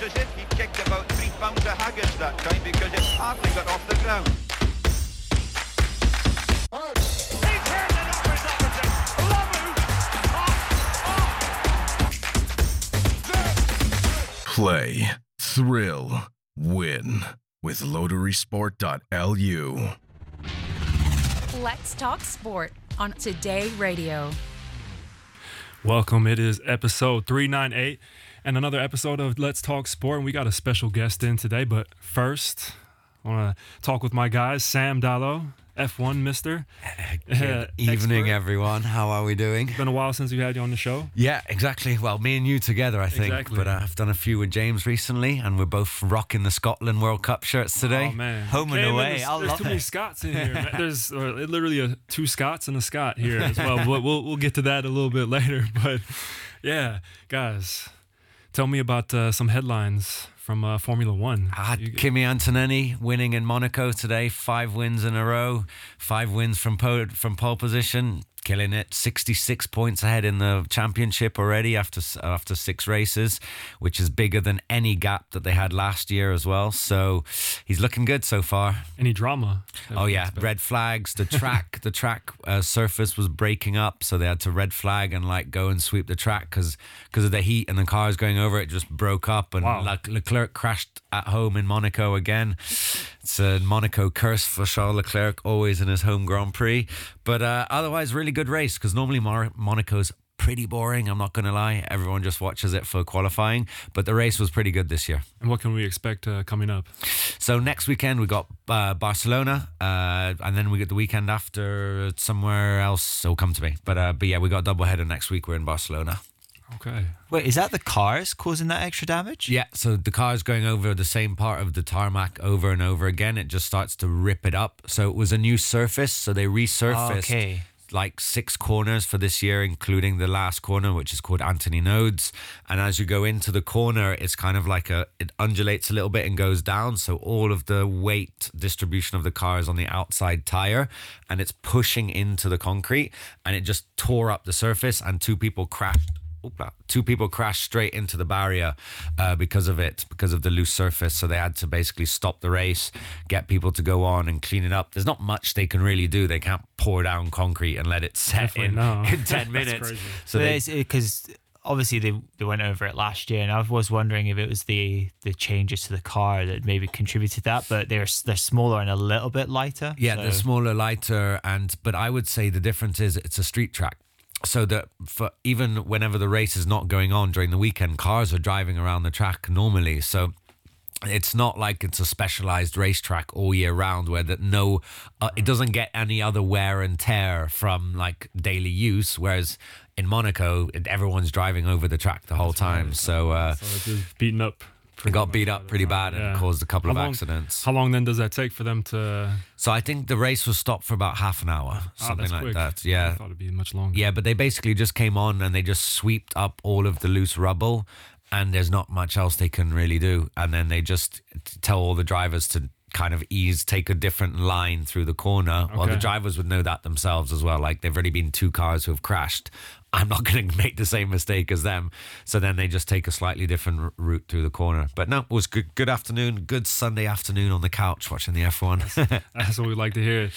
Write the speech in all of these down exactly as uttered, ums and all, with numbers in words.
was in. He kicked about three pounds of haggis that time because it hardly got off the ground. He turned it up his opposite. Lamu. Play, thrill, win with Lottery Sport dot L U. Let's talk sport on Today Radio. Welcome. It is episode three ninety-eight and another episode of Let's Talk Sport. And we got a special guest in today. But first, I want to talk with my guys, Sam Dallow, F one Mister Good uh, evening, expert. Everyone. How are we doing? It's been a while since we had you on the show. Yeah, exactly. Well, me and you together, I think. Exactly. But uh, I've done a few with James recently, and we're both rocking the Scotland World Cup shirts today. Oh, man. Home and away. There's, I there's love too it. many Scots in here. Man. There's uh, literally a, two Scots and a Scot here as well. But we'll, we'll get to that a little bit later. But yeah, guys, tell me about uh, some headlines from uh, Formula One. I had you, Kimi Antonelli winning in Monaco today, five wins in a row, five wins from pole, from pole position, killing it, sixty-six points ahead in the championship already after after six races, which is bigger than any gap that they had last year as well. So he's looking good so far. Any drama? Oh yeah, red flags. The track, the track uh, surface was breaking up, so they had to red flag and like go and sweep the track because because of the heat and the cars going over it just broke up. And wow. like Leclerc crashed at home in Monaco again. It's a Monaco curse for Charles Leclerc, always in his home Grand Prix. But uh, otherwise, really good race because normally Mon- Monaco's pretty boring. I'm not going to lie. Everyone just watches it for qualifying. But the race was pretty good this year. And what can we expect uh, coming up? So next weekend we got uh, Barcelona, uh, and then we get the weekend after somewhere else. So come to me. But uh, but yeah, we got a double header next week. We're in Barcelona. Okay. Wait, is that the cars causing that extra damage? Yeah, so the car's going over the same part of the tarmac over and over again. It just starts to rip it up. So it was a new surface, so they resurfaced okay. like six corners for this year, including the last corner, which is called Anthony Nodes. And as you go into the corner, it's kind of like a, it undulates a little bit and goes down. So all of the weight distribution of the car is on the outside tire and it's pushing into the concrete and it just tore up the surface and two people crashed. Two people crashed straight into the barrier uh, because of it, because of the loose surface. So they had to basically stop the race, get people to go on and clean it up. There's not much they can really do. They can't pour down concrete and let it set in, no. in ten minutes. So because obviously they they went over it last year, and I was wondering if it was the the changes to the car that maybe contributed to that. But they're they're smaller and a little bit lighter. Yeah, so. they're smaller, lighter, and but I would say the difference is it's a street track. So that for even whenever the race is not going on during the weekend, cars are driving around the track normally. So it's not like it's a specialized racetrack all year round where that no, uh, it doesn't get any other wear and tear from like daily use. Whereas in Monaco, it, everyone's driving over the track the whole That's time. Right. So, uh, so it's just beaten up. It got beat up pretty bad and yeah. caused a couple how of long, accidents. How long then does that take for them to... So I think the race was stopped for about half an hour, something oh, like quick. that. Yeah. I thought it'd be much longer. Yeah, but they basically just came on and they just sweeped up all of the loose rubble and there's not much else they can really do. And then they just tell all the drivers to kind of ease, take a different line through the corner. Okay. Well, the drivers would know that themselves as well. Like, there've already been two cars who have crashed. I'm not going to make the same mistake as them. So then they just take a slightly different r- route through the corner. But no, it was good. Good afternoon. Good Sunday afternoon on the couch watching the F one. That's what we like to hear.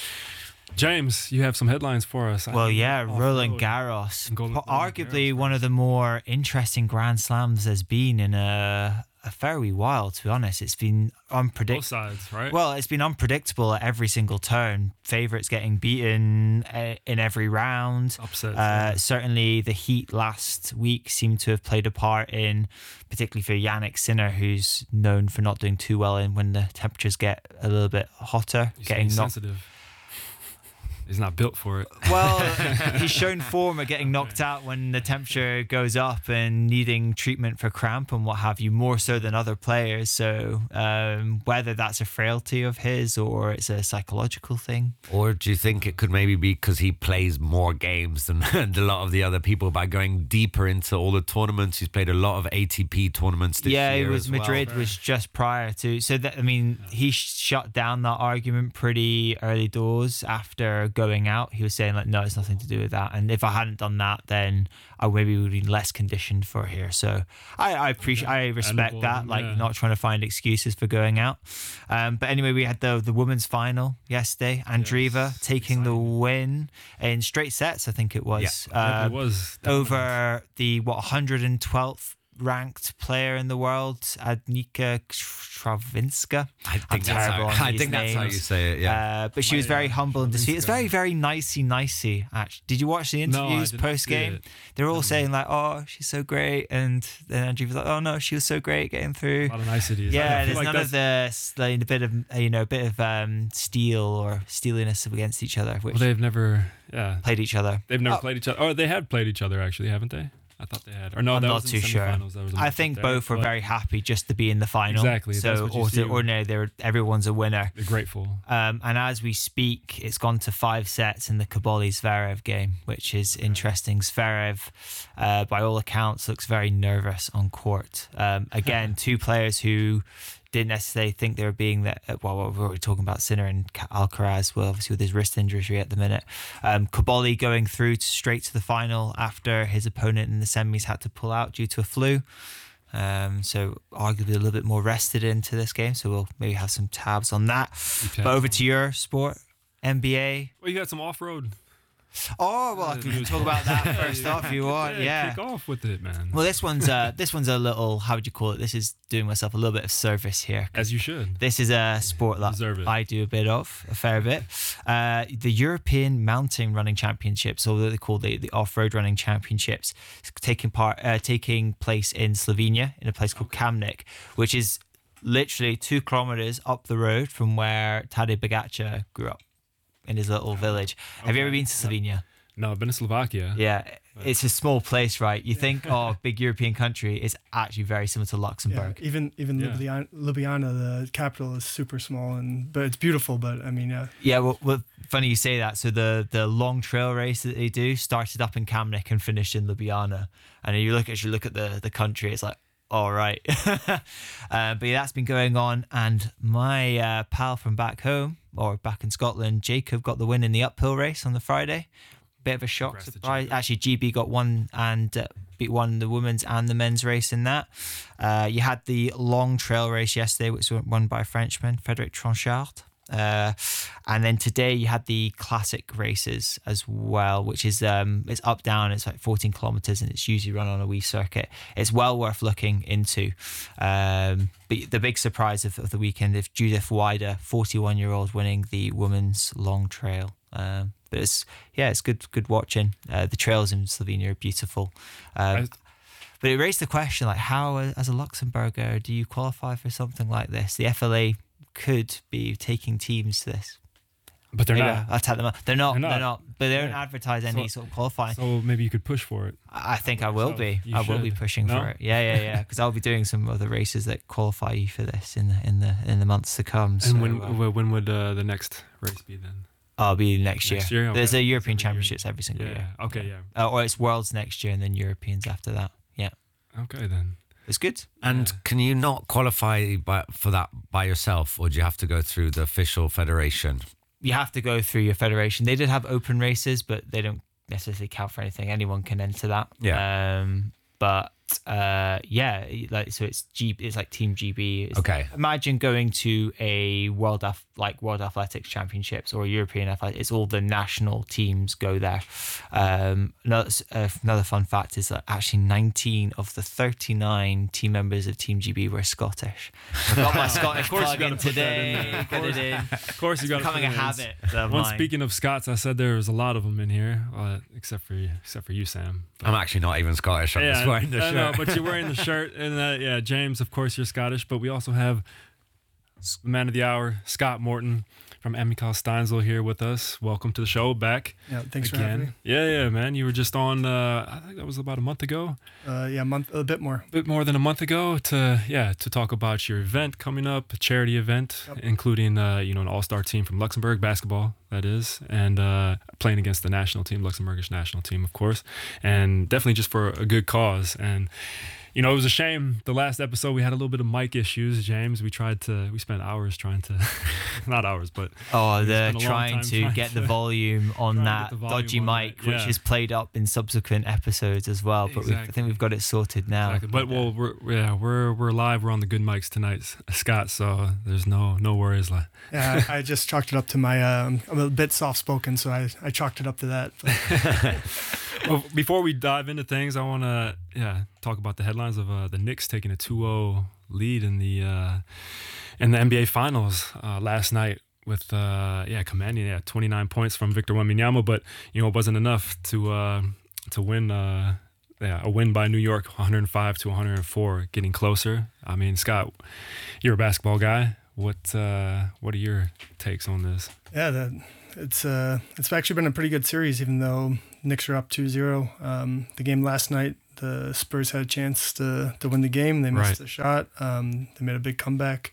James, you have some headlines for us. Well, yeah, Roland Garros, arguably one of the more interesting Grand Slams there's been in a, a very while, to be honest. It's been unpredictable. Both sides, right? Well, it's been unpredictable at every single turn. Favourites getting beaten uh, in every round. Upsets. Uh, yeah. Certainly, the heat last week seemed to have played a part in, particularly for Yannick Sinner, who's known for not doing too well in when the temperatures get a little bit hotter. He's getting knocked. sensitive. He's not built for it. Well, he's shown form of getting knocked out when the temperature goes up and needing treatment for cramp and what have you, more so than other players. So um, whether that's a frailty of his or it's a psychological thing. Or do you think it could maybe be because he plays more games than a lot of the other people by going deeper into all the tournaments? He's played a lot of A T P tournaments this yeah, year. Yeah, it was as well. Madrid was just prior to. So that I mean, he shut down that argument pretty early doors after going out. He was saying like, no, it's nothing to do with that. And if I hadn't done that, then I maybe would be less conditioned for here. So I, I appreciate, I respect Edible, that. Like yeah. not trying to find excuses for going out. Um, but anyway, we had the the women's final yesterday. Andreeva Yes, taking the win in straight sets. I think it was. Yeah, Uh, it was dominant. over the what one hundred twelfth ranked player in the world, Adnika Travinska. I think I'm that's terrible how, on I these think that's how names. you say it. Yeah. Uh, but she was very humble and discreet. It's very, very nicey, nicey. Actually, did you watch the No, I interviews did not see post game? it. They were all saying like, "Oh, she's so great," and then Andrew was like, "Oh no, she was so great getting through." A lot of niceties. I Yeah, feel there's like none of that's- the like, a bit of you know, a bit of um, steel or steeliness against each other, which Well, they've never, yeah, played each other. they've never Oh. played each other. Or they had played each other actually, haven't they? I thought they had. Or no, I'm that not was in too the sure. semifinals. That was a I match think there, both were but very happy just to be in the final. Exactly, that's So what you or see. to ordinary, they're everyone's a winner. They're grateful. Um, and as we speak, it's gone to five sets in the Kaboli Zverev game, which is interesting. Zverev, uh, by all accounts, looks very nervous on court. Um, again, two players who didn't necessarily think they were being that. Well, we were talking about Sinner and Alcaraz, well, obviously with his wrist injury at the minute. Um, Kaboli going through to, straight to the final after his opponent in the semis had to pull out due to a flu. Um, so arguably a little bit more rested into this game. So we'll maybe have some tabs on that. But over to your sport, N B A. Well, you got some off-road. Oh well, we can talk about that first off if you want. Yeah. Kick off with it, man. Well, this one's uh, this one's a little. How would you call it? This is doing myself a little bit of service here. As you should. This is a sport that Deserve it. I do a bit of, a fair bit. Uh, the European Mountain Running Championships, or what they call the, the off-road running championships, is taking part uh, taking place in Slovenia in a place called Kamnik, which is literally two kilometers up the road from where Tadej Pogačar grew up in his little village. Have you ever been to Slovenia? No, I've been to Slovakia. Yeah, it's a small place, right? You think, oh, big European country. It's actually very similar to Yeah, Luxembourg. even even Yeah. Ljubljana, Ljubljana, the capital, is super small, and but it's beautiful. But I mean, yeah, Yeah, well, well, funny you say that. So the the long trail race that they do started up in Kamnik and finished in Ljubljana. And you look as you look at the the country, it's like, all right. uh, but yeah, that's been going on. And my uh, pal from back home or back in Scotland, Jacob, got the win in the uphill race on the Friday. Bit of a shock Congrats to surprise. Jacob. Actually, G B got one and uh, beat won the women's and the men's race in that. Uh, you had the long trail race yesterday, which was won by a Frenchman, Frédéric Tranchard. Uh, and then today you had the classic races as well, which is um, it's up down. It's like fourteen kilometers, and it's usually run on a wee circuit. It's well worth looking into. Um, but the big surprise of, of the weekend is Judith Wider, forty-one year old, winning the women's long trail. Um, but it's yeah, it's good good watching. Uh, the trails in Slovenia are beautiful. Um, I- but it raised the question, like, how, as a Luxembourger, do you qualify for something like this? The F L A could be taking teams to this. But they're Maybe not. I'll tell them. They're not. They're They're not. not. But they don't Yeah. advertise any So- sort of qualifying. So maybe you could push for it. I think I will So, be. you I will be should. pushing No? for it. Yeah, yeah, yeah. Because I'll be doing some other races that qualify you for this in the in the in the months to come. So, And when uh, wh- when would uh, the next race be then? I'll be next year. Next year? There's Okay. a European Every year. Championships every single Yeah. year. Okay. Yeah. Uh, or it's Worlds next year and then Europeans after that. Yeah, Okay then. it's good. And Yeah. can you not qualify by, for that by yourself, or do you have to go through the official federation? You have to go through your federation. They did have open races, but they don't necessarily count for anything. Anyone can enter that. Yeah. Um, but uh, yeah, like so it's G. It's like Team G B. It's Okay. Imagine going to a world Ath- like World Athletics Championships or European Athletics. It's all the national teams go there. Um, another, uh, another fun fact is that actually nineteen of the thirty-nine team members of Team G B were Scottish. I've got my Scottish Of course you plug gotta in put that in today. there. Get it in. Of course, you got Becoming a habit of Well, mine. speaking of Scots, I said there was a lot of them in here, uh, except for you, except for you, Sam. I'm actually not even Scottish. I'm just wearing the I shirt. know, but you're wearing the shirt, and uh, yeah, James, of course, you're Scottish, but we also have the man of the hour, Scott Morton from Amical Steinsel here with us. Welcome to the show, back yeah. Thanks for having me. again. Yeah, yeah, man, you were just on. Uh, I think that was about a month ago, Uh, yeah, a month, a bit more. a bit more than a month ago, to yeah, to talk about your event coming up, a charity event, Yep. including uh, you know an all-star team from Luxembourg basketball, that is, and uh, playing against the national team, Luxembourgish national team, of course, and definitely just for a good cause. And you know, it was a shame. The last episode we had a little bit of mic issues, James. We tried to, we spent hours trying to, not hours, but Oh, we they're spent a long trying time to trying get the to- volume on trying to that get the volume dodgy on that, mic, which yeah. is played up in subsequent episodes as well. But we've, I Exactly. think we've got it sorted now. Exactly. But well, we're yeah, we're we're live. We're on the good mics tonight, S- Scott. So there's no no worries. Like, Yeah, I, I just chalked it up to my. Um, I'm a bit soft spoken, so I, I chalked it up to that. well, before we dive into things, I want to yeah talk about the headlines of uh, the Knicks taking a two oh lead in the uh, in the N B A Finals uh, last night with uh, yeah commanding yeah twenty-nine points from Victor Wembanyama, but you know it wasn't enough to uh, to win. Uh, Yeah, a win by New York, one oh five to one oh four, getting closer. I mean, Scott, you're a basketball guy. What uh, what are your takes on this? Yeah, that, it's uh, it's actually been a pretty good series, even though Knicks are up two zero. Um, the game last night, the Spurs had a chance to, to win the game. They missed Right. a shot. Um, they made a big comeback.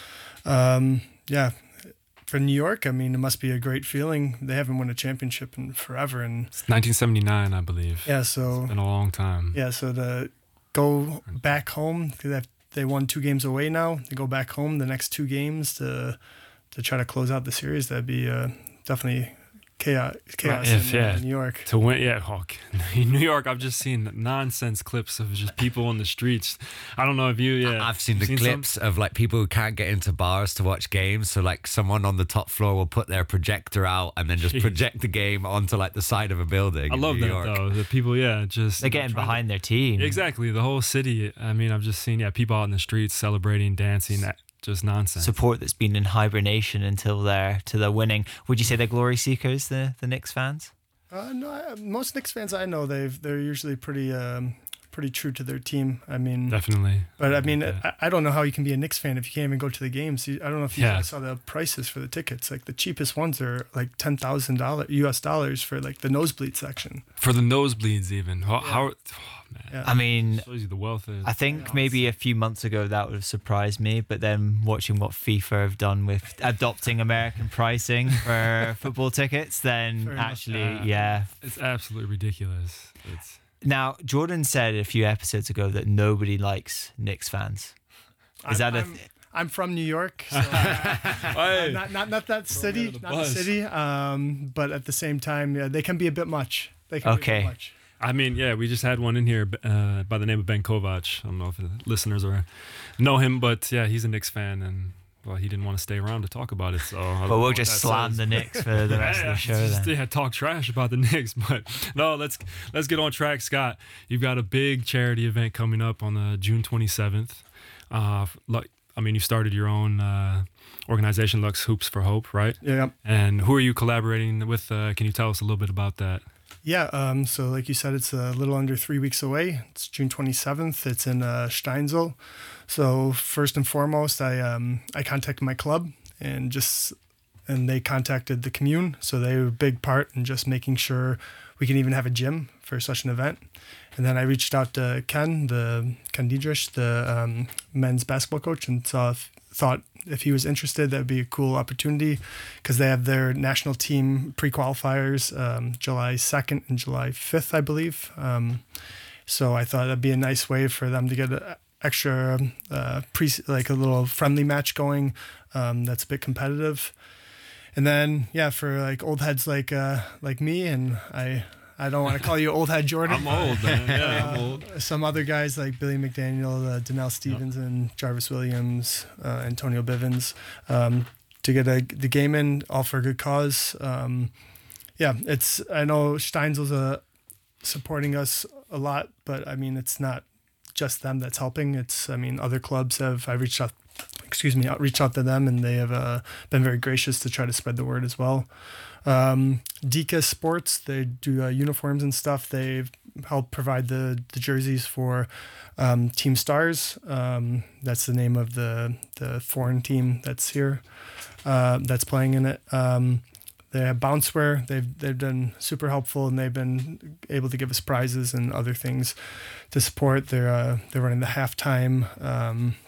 Um, yeah, for New York, I mean, it must be a great feeling. They haven't won a championship in forever, and It's nineteen seventy-nine, I believe. yeah, so It's been a long time. yeah, so to go back home, 'cause they they won two games away now. They go back home the next two games to to try to close out the series. That'd be uh, definitely chaos, chaos If, in uh, yeah. New York. To win, yeah. Oh, in New York, I've just seen nonsense clips of just people on the streets. I don't know if you, yeah. I've seen the You've some? clips of like people who can't get into bars to watch games. So like someone on the top floor will put their projector out and then just Jeez. project the game onto like the side of a building. I in love New that York. though. The people, yeah, just They're getting trying to- behind their team. Exactly, the whole city. I mean, I've just seen yeah people out in the streets celebrating, dancing. That just nonsense. Support that's been in hibernation until they're to their winning. Would you say they're glory seekers, the the Knicks fans? Uh, no, I, most Knicks fans I know, they've they're usually pretty um, pretty true to their team. I mean, Definitely. but I mean, Yeah. I, I don't know how you can be a Knicks fan if you can't even go to the games. You, I don't know if you Yeah. guys saw the prices for the tickets. Like the cheapest ones are like ten thousand dollars U S dollars for like the nosebleed section. For the nosebleeds, even. How, how oh, man. Yeah. I mean, Shows you the wealth is. I think maybe a few months ago that would have surprised me, but then watching what FIFA have done with adopting American pricing for football tickets, then Fair enough. actually, Uh, yeah. It's absolutely ridiculous. It's Now, Jordan said a few episodes ago that nobody likes Knicks fans. Is I'm, that a I'm, I'm from New York, so Hey. not not not that city, under the not the bus. city. Um, but at the same time, yeah, they can be a bit much. They can be a Okay. bit much. I mean, yeah, we just had one in here uh, by the name of Ben Kovac. I don't know if the listeners are know him, but yeah, he's a Knicks fan, and well, he didn't want to stay around to talk about it. So, I don't know But we'll what just that slam says. the Knicks for the rest of the Yeah, show just, then. yeah, talk trash about the Knicks, but no, let's let's get on track, Scott. You've got a big charity event coming up on uh, June twenty-seventh. Uh, like, I mean, you started your own uh, organization, Lux Hoops for Hope, right? Yeah. And who are you collaborating with? Uh, can you tell us a little bit about that? Yeah, um, so like you said, it's a little under three weeks away. It's June twenty-seventh. It's in uh, Steinzel. So first and foremost, I um, I contacted my club and just and they contacted the commune. So they were a big part in just making sure we can even have a gym for such an event. And then I reached out to Ken, the Ken Diedrich, the um, men's basketball coach, and saw if, thought if he was interested, that'd be a cool opportunity because they have their national team pre-qualifiers um, July second and July fifth, I believe. Um, so I thought that'd be a nice way for them to get an extra uh, pre, like a little friendly match going um, that's a bit competitive. And then yeah, for like old heads like uh, like me, and I. I don't want to call you old head Jordan. I'm old, man. Yeah, I'm old. Some other guys like Billy McDaniel, uh, Donnell Stevenson, Jarvis Williams, uh, Antonio Bivens, um, to get a, the game in, all for a good cause. Um, yeah, it's. I know Steinzel's uh, supporting us a lot, but I mean, it's not just them that's helping. It's, I mean, other clubs have. I reached out, excuse me, I reached out to them, and they have uh, been very gracious to try to spread the word as well. Um, Dika Sports, they do uh, uniforms and stuff. They've helped provide the, the jerseys for um, Team Stars. Um, that's the name of the the foreign team that's here, uh, that's playing in it. Um, they have Bounceware. They've they've been super helpful, and they've been able to give us prizes and other things to support. They're uh, they're running the halftime um,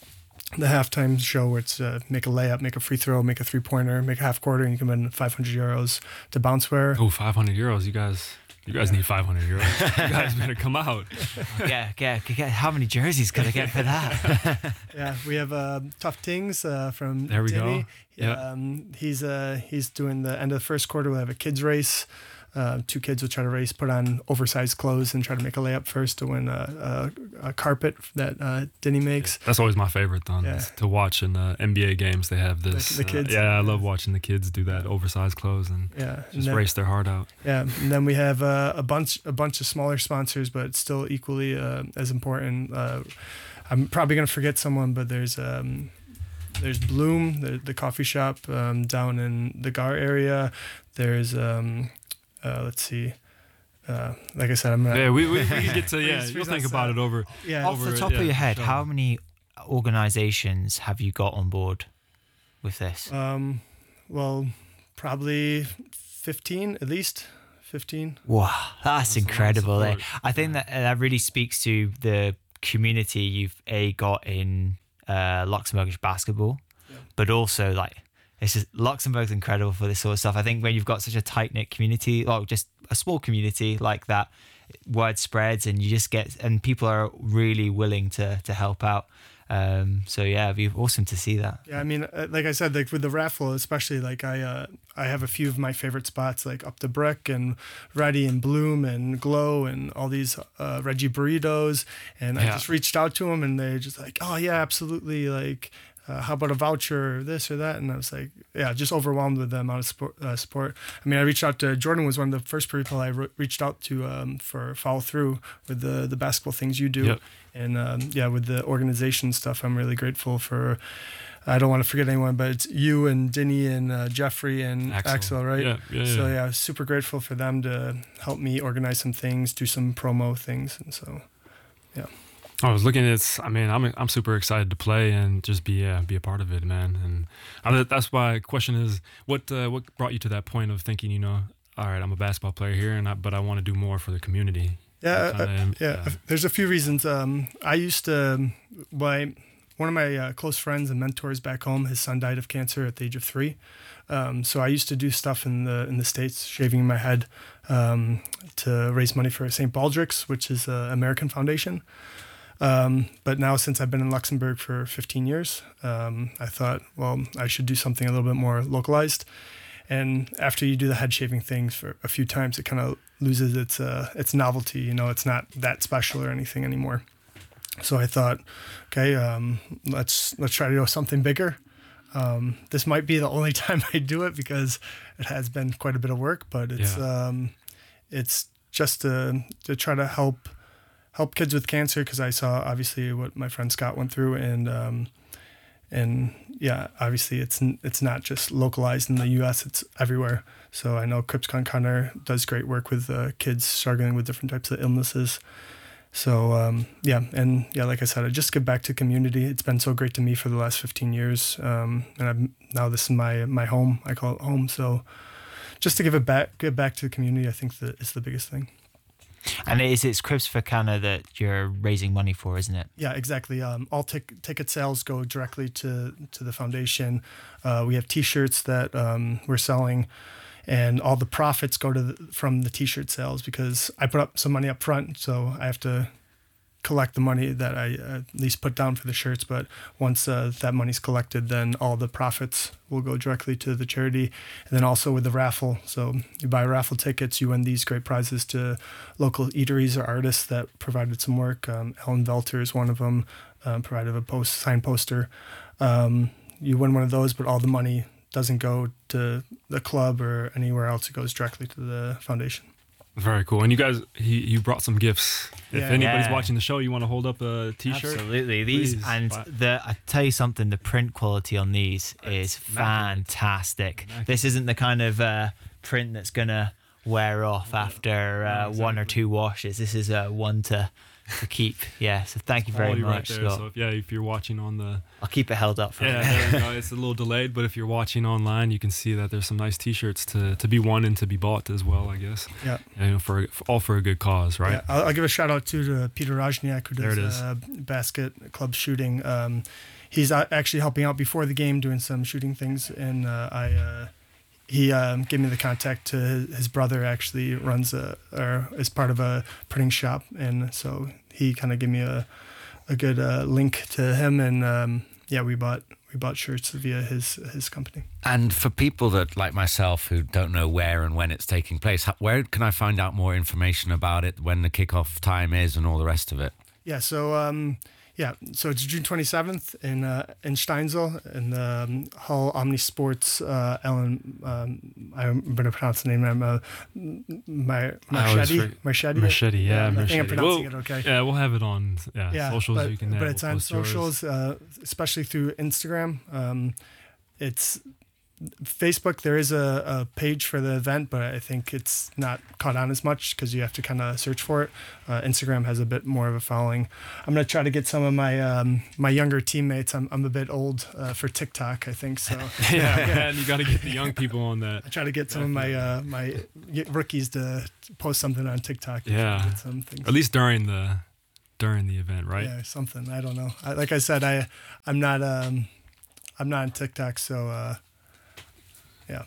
the halftime show where it's uh, make a layup, make a free throw, make a three pointer, make a half quarter, and you can win five hundred euros to Bounceware. Oh, five hundred euros. You guys, you guys need five hundred euros. You guys better come out. yeah, yeah, yeah. How many jerseys could I get for that? Yeah, we have uh, Tough Tings uh, from There we Denny. go. Yep. Um, he's uh, he's doing the end of the first quarter. We'll have a kids race. Uh, two kids will try to race, put on oversized clothes, and try to make a layup first to win a, a, a carpet that uh, Denny makes. That's always my favorite, though, Yeah. is to watch in the N B A games. They have this. The- the kids. Uh, yeah, I love watching the kids do that oversized clothes and Yeah, and just then- race their heart out. Yeah, and then we have uh, a bunch a bunch of smaller sponsors, but still equally uh, as important. Uh, I'm probably gonna forget someone, but there's um, there's Bloom, the the coffee shop um, down in the Gar area. There's um, uh, let's see, uh, like I said, I'm gonna Yeah, we, we, we can get to, yeah, Please, you'll please think don't about stop. it over. yeah. Off the over- top yeah, of your head, sure. how many organizations have you got on board with this? Um, well, probably fifteen at least. Fifteen. Wow, that's, That's a lot of incredible. eh? support. I think that uh, that really speaks to the community you've a got in uh, Luxembourgish basketball, but also like it's just Luxembourg's incredible for this sort of stuff. I think when you've got such a tight knit community, or just a small community like that, word spreads and you just get and people are really willing to to help out. Um, so yeah, it'd be awesome to see that. Yeah, I mean, uh, like I said, like with the raffle, especially, like I, uh, I have a few of my favorite spots, like Up the Brick and Ready and Bloom and Glow and all these uh, Reggie burritos, and I Yeah. just reached out to them, and they just like, oh yeah, absolutely, like, uh, how about a voucher or this or that, and I was like, yeah, just overwhelmed with the amount of support. Uh, support. I mean, I reached out to Jordan was one of the first people I re- reached out to um, for follow through with the the basketball things you do. Yep. And um, yeah, with the organization stuff, I'm really grateful for. I don't want to forget anyone, but it's you and Denny and uh, Jeffrey and Axel. Axel, right? Yeah, yeah, So yeah. yeah, super grateful for them to help me organize some things, do some promo things, and so yeah. I was looking at it's I mean, I'm I'm super excited to play and just be yeah, be a part of it, man. And I, that's why the question is, what uh, what brought you to that point of thinking, you know, all right, I'm a basketball player here, and I, but I want to do more for the community. Yeah, Kinda, uh, um, yeah. yeah. There's a few reasons. Um, I used to, um, my one of my uh, close friends and mentors back home, his son died of cancer at the age of three. Um, so I used to do stuff in the in the States, shaving my head um, to raise money for Saint Baldrick's, which is an American foundation. Um, but now, since I've been in Luxembourg for fifteen years, um, I thought, well, I should do something a little bit more localized. And after you do the head shaving things for a few times, it kind of loses its uh, its novelty. You know, it's not that special or anything anymore. So I thought, okay, um, let's let's try to do something bigger. Um, this might be the only time I do it because it has been quite a bit of work, but it's Yeah. um, it's just to to try to help help kids with cancer, because I saw obviously what my friend Scott went through, and um, and yeah, obviously it's it's not just localized in the U S, it's everywhere. So I know Crips Con Connor does great work with uh, kids struggling with different types of illnesses. So um, yeah, and yeah, like I said, I just give back to community. It's been so great to me for the last fifteen years, um, and I'm, now this is my my home. I call it home. So just to give it back, give back to the community, I think that is the biggest thing. And it is it's Crips for Canada that you're raising money for, isn't it? Yeah, exactly. Um, all tic- ticket sales go directly to to the foundation. Uh, we have T-shirts that um, we're selling, and all the profits go to the, from the T-shirt sales, because I put up some money up front, so I have to collect the money that I uh, at least put down for the shirts. But once uh, that money's collected, then all the profits will go directly to the charity. And then also with the raffle, so you buy raffle tickets, you win these great prizes to local eateries or artists that provided some work. Um, Ellen Velter is one of them, um, provided a post signed poster. Um, you win one of those, but all the money doesn't go to the club or anywhere else. It goes directly to the foundation. Very cool. And you guys, he, you brought some gifts. If Yeah. anybody's Yeah. watching the show, you want to hold up a T-shirt? Absolutely. These Please, and buy- the I tell you something, the print quality on these is immaculate. fantastic. Immaculate. This isn't the kind of uh, print that's gonna wear off after uh, one or exactly. two washes. This is a one to to keep. Yeah, so thank you very Quality much, right there. Scott. So if, yeah, if you're watching on the I'll keep it held up for yeah, you. there you go. It's a little delayed, but if you're watching online, you can see that there's some nice T-shirts to, to be won and to be bought as well. I guess. Yeah. You know, for, for all for a good cause, right? Yeah, I'll, I'll give a shout out too to Peter Rajniak, who There it does is. uh, basket club shooting. Um, he's uh, actually helping out before the game, doing some shooting things, and uh, I uh, he um, gave me the contact to his, his brother. Actually runs a or is part of a printing shop, and so he kind of gave me a a good uh, link to him, and um, yeah, we bought we bought shirts via his his company. And for people that, like myself, who don't know where and when it's taking place, how- where can I find out more information about it, when the kickoff time is, and all the rest of it? Yeah, so um, yeah, so it's June twenty-seventh in uh, in Steinzel in the um, Hull Omni Sports. Uh, Ellen, um, I'm going to pronounce the name. I'm uh, my I always Machete. forget- Machete. Machete, yeah, I think Machete. I'm pronouncing We'll- it okay. Yeah, we'll have it on yeah, Yeah, socials. but, you can, but yeah, it's we'll on post yours. socials, uh, especially through Instagram. Um, it's Facebook. There is a, a page for the event, but I think it's not caught on as much because you have to kind of search for it. Uh, Instagram has a bit more of a following. I'm gonna try to get some of my um, my younger teammates. I'm I'm a bit old uh, for TikTok, I think so. yeah, man, you got to get the young people on that. I try to get some of my uh, my rookies to post something on TikTok. and Yeah. get some things. At least during the during the event, right? Yeah, something. I don't know. I, like I said, I I'm not um I'm not on TikTok, so uh, yeah.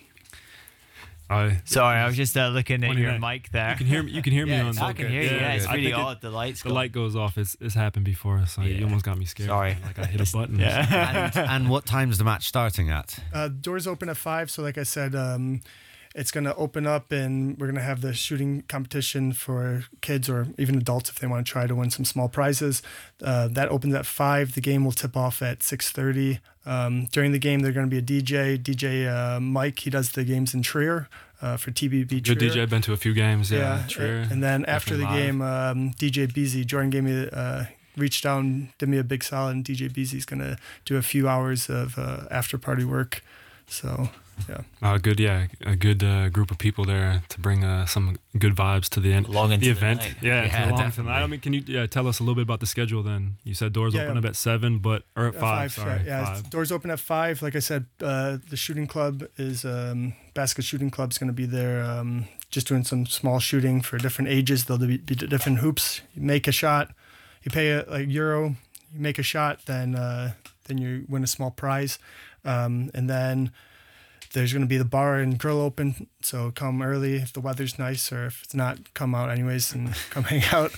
I, Sorry, I was just uh, looking at Pointing your at- mic there. you can hear me. You can hear me yeah, on. I can hear you. Yeah, it's I really think it- odd. The lights. The go- light goes off. It's it's happened before, so you Yeah. almost got me scared. Sorry. Like I hit a button. Yeah. and, and what time's the match starting at? Uh, doors open at five, so like I said, um, it's gonna open up, and we're gonna have the shooting competition for kids or even adults if they want to try to win some small prizes. Uh, that opens at five. The game will tip off at six thirty. Um, during the game, there's gonna be a D J, D J uh, Mike. He does the games in Trier uh, for T B B. Good Trier. D J. Been to a few games. Yeah. Yeah, Trier. and then after the Definitely live. game, um, D J Beasy, Jordan gave me, uh, reached down, did me a big solid, and D J Beasy's gonna do a few hours of uh, after party work. So yeah, Uh, good, yeah, a good uh, group of people there to bring uh, some good vibes to the end, Long into the the event. night. Yeah, Yeah, long definitely. tonight. I mean, can you yeah, tell us a little bit about the schedule? Then you said doors Yeah, open yeah. up at seven, but or at Uh, five. Sorry, yeah, yeah, five. doors open at five. Like I said, uh, the shooting club is um, basket shooting club is going to be there, um, just doing some small shooting for different ages. There'll be, be different hoops. You make a shot, you pay a, a euro, you make a shot, then uh, then you win a small prize, um, and then there's going to be the bar and grill open. So come early if the weather's nice, or if it's not, come out anyways and come hang out.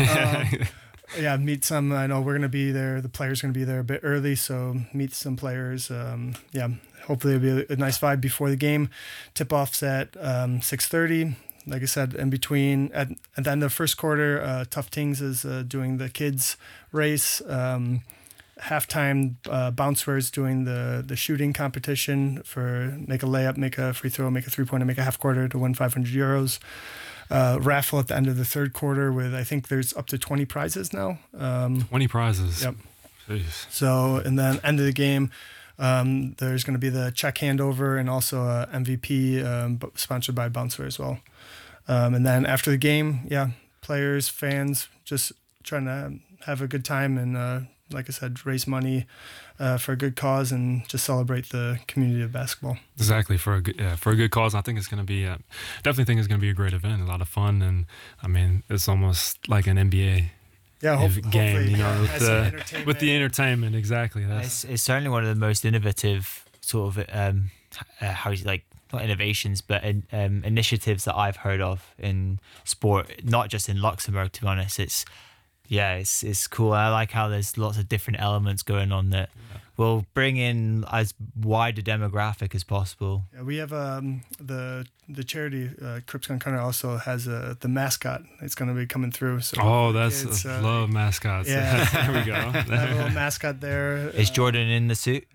Um, yeah, meet some. I know we're gonna be there. The players are gonna be there a bit early, so meet some players. Um, yeah, hopefully it'll be a, a nice vibe before the game. Tip offs at um, six thirty. Like I said, in between at, at the end of the first quarter, uh, Tough Tings is uh, doing the kids race. Um, halftime, uh, Bounceware is doing the the shooting competition for make a layup, make a free throw, make a three pointer, make a half quarter to win five hundred euros. Uh, raffle at the end of the third quarter with I think there's up to twenty prizes now. Um, twenty prizes. Yep. Jeez. so and then end of the game, um, there's going to be the check handover and also a M V P um, b- sponsored by Bounceware as well. Um, and then after the game, yeah, players, fans, just trying to have a good time and uh, like I said, raise money uh, for a good cause and just celebrate the community of basketball. Exactly, for a good yeah, for a good cause. I think it's going to be uh, definitely think it's going to be a great event, a lot of fun, and I mean it's almost like an N B A Yeah, hope, if- game, hopefully, you know, yeah, with has some the entertainment. with the entertainment. Exactly, that's It's, it's certainly one of the most innovative sort of um, uh, how is it, like not innovations but in, um, initiatives that I've heard of in sport, not just in Luxembourg. To be honest, it's yeah, it's it's cool. I like how there's lots of different elements going on that will bring in as wide a demographic as possible. Yeah, we have um, the the charity uh, Crips Gun Connor also has uh, the mascot. It's going to be coming through. So oh, that's it's, uh, uh, love mascots. yeah. there we I have a go. little mascot there. Is Uh, Jordan in the suit?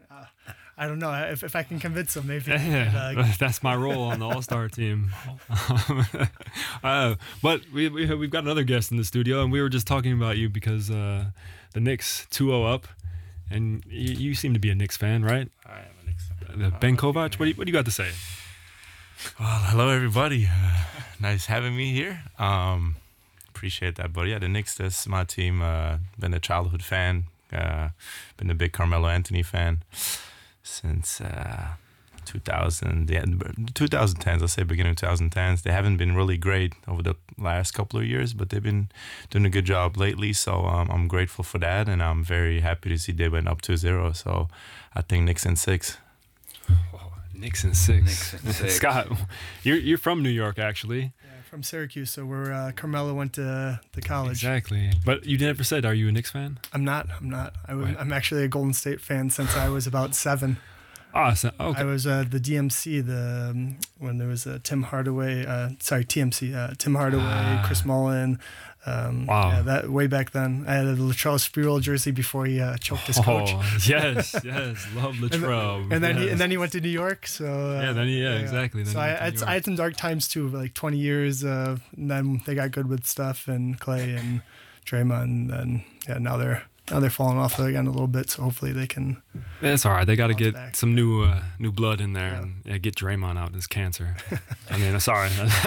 I don't know if, if I can convince him. Maybe. Yeah, Uh, that's my role on the All Star team. uh, but we, we we've got another guest in the studio, and we were just talking about you because uh, the Knicks two oh up, and you, you seem to be a Knicks fan, right? I am a Knicks fan. Uh, Ben Kovac, what do you, what do you got to say? Well, hello everybody. Uh, nice having me here. Um, appreciate that. But yeah, the Knicks, that's my team. Uh, been a childhood fan. Uh, been a big Carmelo Anthony fan since uh, two thousand, yeah, twenty tens, I'll say beginning of twenty tens. They haven't been really great over the last couple of years, but they've been doing a good job lately. So um, I'm grateful for that, and I'm very happy to see they went up two zero. So I think Knicks in six. Oh, Knicks in six. Knicks in six. Scott, you're you're from New York, actually. From Syracuse, so where uh, Carmelo went to the college. Exactly. But you never said, are you a Knicks fan? I'm not. I'm not. I was, Right. I'm actually a Golden State fan since I was about seven. Ah, so, okay. I was uh, the D M C the um, when there was uh, Tim Hardaway. Uh, sorry, T M C. Uh, Tim Hardaway, Ah. Chris Mullin. Um, Wow. Yeah, that way back then. I had a Latrell Sprewell jersey before he uh, choked his coach. Oh, yes, yes. Love Latrell. And then he yes. and then he went to New York. So uh, Yeah, then he- yeah, exactly. Then so he I, went to I, New had, I had some dark times too, like twenty years. Uh, and then they got good with Steph and Clay and Draymond. And then yeah, now they're now they're falling off again a little bit. So hopefully they can. Yeah, it's all right. They got to Bounce get back. some new uh, new blood in there Yeah. and yeah, get Draymond out. This cancer. I mean, sorry,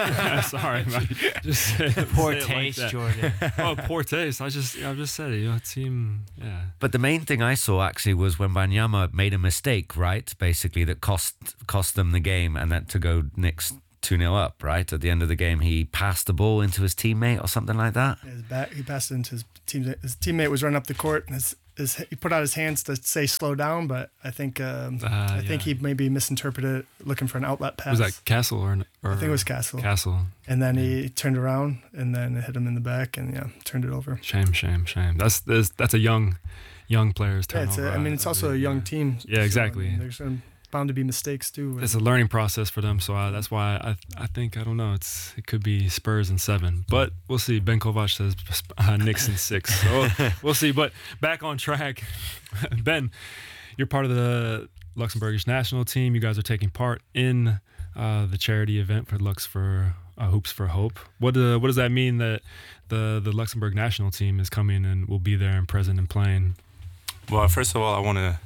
sorry. man. Just say, Poor say it like taste, that. Jordan. Oh, poor taste. I just, I just said it. You know, team. Yeah. But the main thing I saw actually was when Banyama made a mistake, right? Basically, that cost cost them the game, and that to go Knicks two nil up, right? At the end of the game, he passed the ball into his teammate or something like that. His back, he passed it into his team. His teammate was running up the court, and his, his he put out his hands to say slow down, but I think um, Uh, I think yeah. he maybe misinterpreted it, looking for an outlet pass. Was that Castle or, or? I think it was Castle. Castle. And then he turned around and then it hit him in the back and yeah, turned it over. Shame, shame, shame. That's that's, that's a young, young player's Yeah, it's turnover. a, I mean, it's also a young team. Yeah, exactly. So, I mean, there's um, bound to be mistakes too. It's a learning process for them, so I, that's why I I think I don't know. It's it could be Spurs in seven, but we'll see. Ben Kovac says uh, Knicks in six, so we'll see. But back on track, Ben, you're part of the Luxembourgish national team. You guys are taking part in uh, the charity event for Lux for uh, Hoops for Hope. What uh, what does that mean that the the Luxembourg national team is coming and will be there and present and playing? Well, first of all, I want to.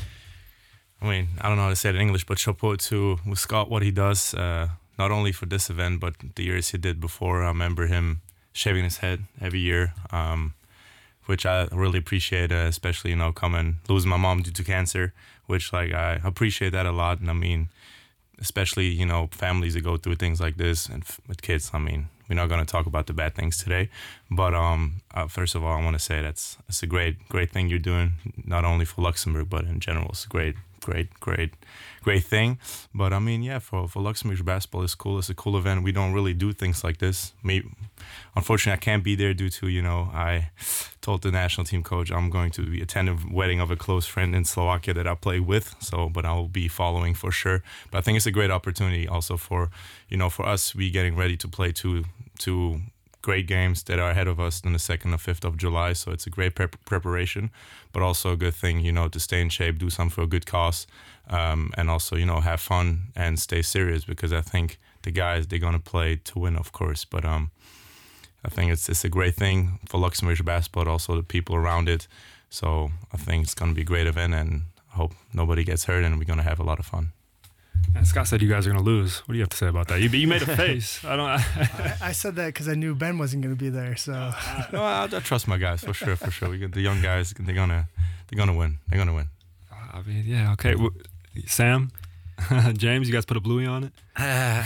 I mean, I don't know how to say it in English, but chapeau to with Scott what he does, uh, not only for this event, but the years he did before. I remember him shaving his head every year, um, which I really appreciate, uh, especially, you know, coming, losing my mom due to cancer, which, like, I appreciate that a lot. And I mean, especially, you know, families that go through things like this and f- with kids, I mean, we're not going to talk about the bad things today. But um, uh, first of all, I want to say that's, that's a great, great thing you're doing, not only for Luxembourg, but in general. It's a great, great, great, great thing. But I mean, yeah, for, for Luxembourg basketball, it's cool. It's a cool event. We don't really do things like this. Maybe, unfortunately, I can't be there due to, you know, I told the national team coach I'm going to be attending a wedding of a close friend in Slovakia that I play with. So, but I'll be following for sure. But I think it's a great opportunity also for, you know, for us, we getting ready to play two, two great games that are ahead of us on the second or fifth of July. So it's a great prep preparation, but also a good thing, you know, to stay in shape, do something for a good cause, um, and also, you know, have fun and stay serious, because I think the guys, they're going to play to win, of course. But um, I think it's it's a great thing for Luxembourg basketball, but also the people around it. So I think it's going to be a great event, and I hope nobody gets hurt, and we're going to have a lot of fun. And Scott said you guys are going to lose. What do you have to say about that? You, you made a face. I don't. I, I said that because I knew Ben wasn't going to be there. So No, I, I trust my guys for sure, for sure. We get the young guys. They're gonna, they're gonna win. They're gonna win. I mean, yeah, okay. Well, Sam, James, you guys put a bluey on it? Uh,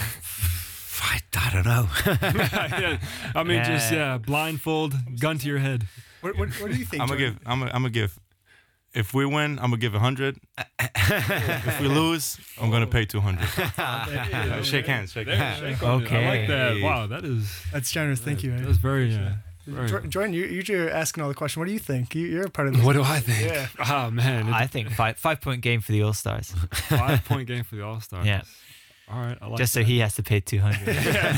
I, I don't know. Yeah, I mean, just, Yeah. yeah, blindfold, gun to your head. what, what, what do you think? I'm gonna Jordan? give. I'm gonna, I'm gonna give. If we win, I'm gonna give a hundred. If we lose, I'm gonna pay two hundred. Shake hands. Shake hands. Okay. I like that. Wow, that is That's generous. Thank you. that's very. Uh, very Jor- Jordan, you, you're asking all the questions. What do you think? You, you're a part of this. what do I think? Yeah. Oh man, it's I think five five point game for the All Stars. a five point game for the All Stars. Yeah. All right. I like Just so that. he has to pay two hundred.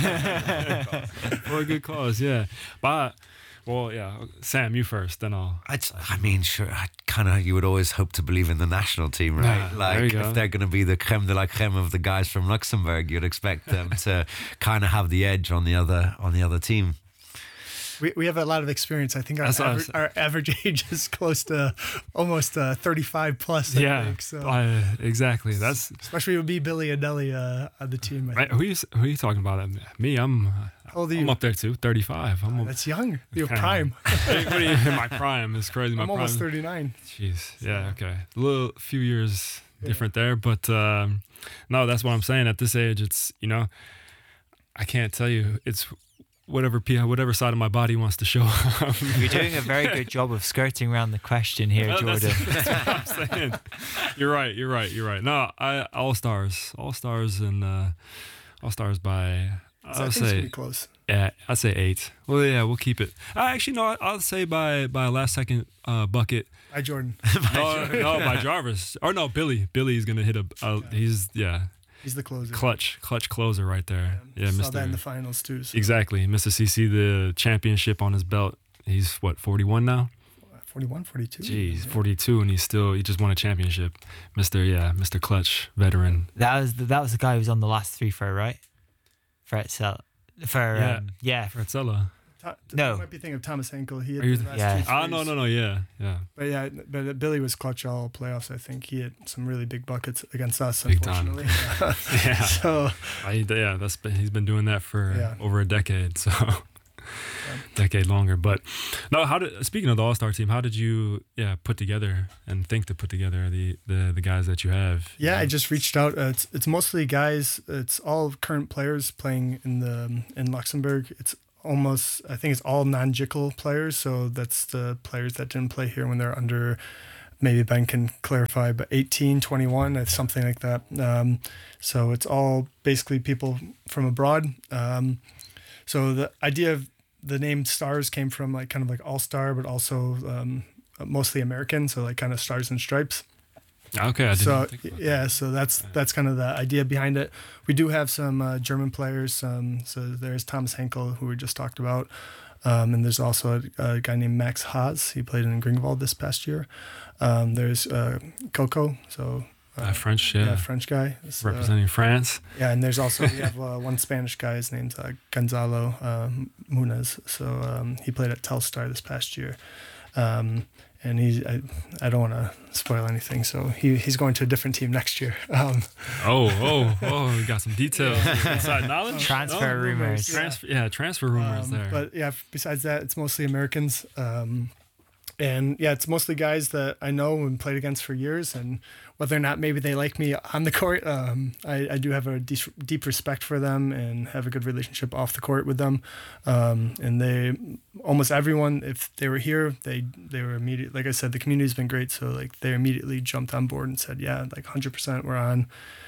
For a good cause. Yeah. But well, yeah. Sam, you first, then I'll. I, I mean, sure, I kind of, you would always hope to believe in the national team, right? Yeah, there you like, go. if they're going to be the creme de la creme of the guys from Luxembourg, you'd expect them to kind of have the edge on the other on the other team. We, we have a lot of experience. I think our, That's what I average, was- our average age is close to almost uh, thirty-five plus. I yeah, think, so. uh, exactly. That's Especially with me, Billy and Nelly uh, on the team. I right. Who are you, who are you talking about? Me, I'm. How old are I'm you? up there too. thirty-five. I'm up, That's young. You're kinda- prime. what do you, my prime is crazy. My I'm prime. almost thirty-nine. Jeez. Yeah. Okay. A little few years different there, but um, no, that's what I'm saying. At this age, it's you know, I can't tell you. It's whatever p whatever side of my body wants to show up. You're doing a very good job of skirting around the question here, Well, Jordan. That's, that's what I'm saying. You're right. You're right. You're right. No, I all stars, all stars, and uh, all stars by So I I'll think it's say gonna be close. yeah, I'd say eight. Well, yeah, we'll keep it. Uh, actually, no, I- I'll say by by last second uh, bucket. Hi, Jordan. No, no, by Jarvis or no, Billy. Billy's gonna hit a. Uh, he's yeah, He's the closer. clutch, clutch closer right there. Yeah, Saw Mister that in the finals too. So Exactly, Mister C C, the championship on his belt. He's what forty-one now. forty-one, forty-two. Jeez, forty-two, and he's still he just won a championship. Mister Yeah, Mister Clutch, veteran. That was the, that was the guy who was on the last three for right, for itself. For Yeah. um, yeah, Fratzella. Ta- No. You might be thinking of Thomas Henkel. He had Are you- the last Yeah. two Ah, no, threes. no, no, yeah, yeah, But yeah, but Billy was clutch all playoffs. I think he had some really big buckets against us. Big time. Unfortunately, yeah. so I, yeah, that's been, he's been doing that for Yeah. over a decade, so decade longer. But no, how did speaking of the All Star team, how did you yeah put together and think to put together the the, the guys that you have? yeah, I just reached out. Uh, it's it's mostly guys. It's all current players playing in the in Luxembourg. It's almost I think it's all non-J I C L players. So that's the players that didn't play here when they're under. Maybe Ben can clarify, but eighteen, twenty-one, uh, something like that. Um, so it's all basically people from abroad. Um, so the idea of the name Stars came from like kind of like All Star, but also um, mostly American. So like kind of Stars and Stripes. Okay, I didn't So think about yeah, so that's that's kind of the idea behind it. We do have some uh, German players. Um, so there's Thomas Henkel, who we just talked about, um, and there's also a, a guy named Max Haas. He played in Grindelwald this past year. Um, there's uh, Coco, so that. Uh, French, yeah, yeah, French guy. So, representing France. yeah, and there's also we have uh, one Spanish guy. His name's uh, Gonzalo um, Munez. So um, he played at Telstar this past year. Um, and he, I, I don't want to spoil anything, so he, he's going to a different team next year. Um, Oh, oh, oh, we got some details, inside knowledge, transfer No? rumors. Transfer, yeah, transfer rumors um, there. But yeah, besides that, it's mostly Americans. Um, and yeah, it's mostly guys that I know and played against for years. And whether or not maybe they like me on the court, um, I, I do have a deep, deep respect for them and have a good relationship off the court with them. Um, and they, almost everyone, if they were here, they they were immediate. Like I said, the community's been great. So like they immediately jumped on board and said, yeah, like one hundred percent we're on.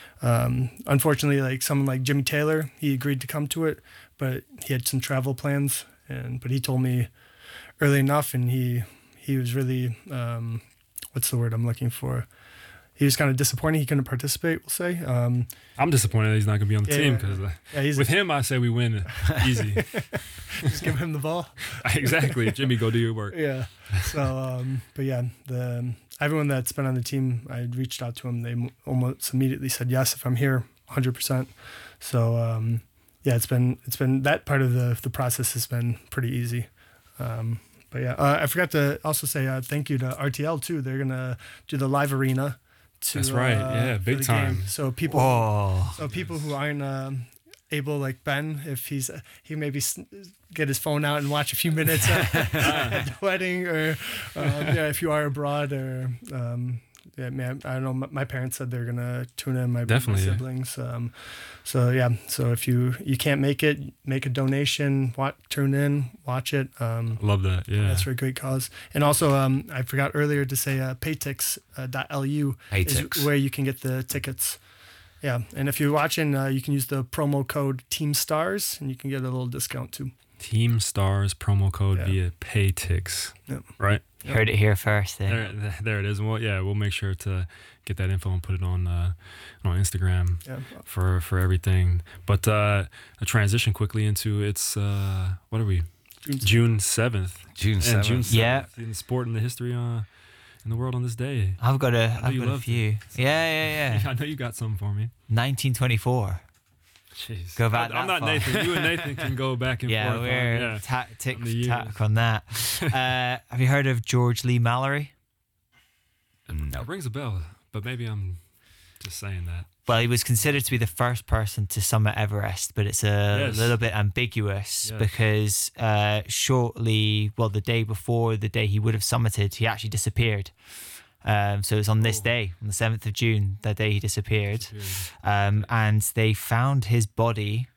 Um, unfortunately, like someone like Jimmy Taylor, he agreed to come to it, but he had some travel plans. And but he told me early enough, and he he was really um, what's the word I'm looking for? He was kind of disappointed he couldn't participate. We'll say. Um, I'm disappointed that he's not going to be on the Yeah, team yeah. because yeah, he's with him, I say we win easy. just give him the ball. Exactly, Jimmy, go do your work. Yeah. So, um, but yeah, the everyone that's been on the team, I reached out to them. They m- almost immediately said yes if I'm here, one hundred percent. So, um, yeah, it's been it's been that part of the the process has been pretty easy. Um, but yeah, uh, I forgot to also say uh, thank you to R T L too. They're gonna do the live arena. To, That's right. uh, Yeah, for big the time. game. So people, Oh, so people who aren't um, able, like Ben, if he's he maybe s- get his phone out and watch a few minutes at, at the wedding, or um, yeah, if you are abroad, or um, yeah, man, I don't know. My, my parents said they're gonna tune in. My, my Definitely, yeah. siblings. Um, so yeah, so if you you can't make it, make a donation. Watch, tune in, watch it. Um, Love that. Yeah, that's for a great cause. And also, um, I forgot earlier to say uh, paytix dot L U Paytix. is where you can get the tickets. Yeah, and if you're watching, uh, you can use the promo code Team Stars, and you can get a little discount too. Team Stars promo code Yeah. via Paytix. Yep. Right. you heard it here first. Then. There, there- there it is. Well, yeah, we'll make sure to get that info and put it on uh, on Instagram Yeah, for for everything. But uh, a transition quickly into it's uh, what are we? June June seventh. June And seventh. June Yeah. seventh in sport and the history uh, in the world on this day. I've got a, know I've you got a love few. Yeah, yeah, yeah. I know you got some for me. nineteen twenty-four. Jeez. Go back I, I'm that not far. Nathan. You and Nathan can go back and Yeah, forth. we're on, yeah. ta- tick on the years. tack on that. uh, have you heard of George Lee Mallory? No. It rings a bell, but maybe I'm just saying that. Well, he was considered to be the first person to summit Everest, but it's a Yes. little bit ambiguous Yes. because uh, shortly, well, the day before the day he would have summited, he actually disappeared. Um, so it's on this Oh. day, on the seventh of June, that day he disappeared. Disappeared. Um, and they found his body